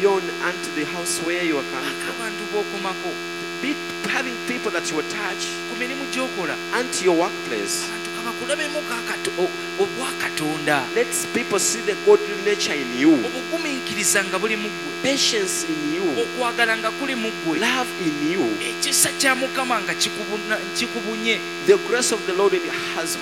beyond unto the house where you are coming from. abantu b'okomako Be having people that you attach ku mirimu gy'okola unto your workplace. abantu kabakulabemu obwakatonda Let people see the godly nature in you, obugumiikiriza nga buli mu ggwe patience in you, okwagala nga kuli mu ggwe love in you. ekisa kya mukama nga kikubunye The grace of the Lord has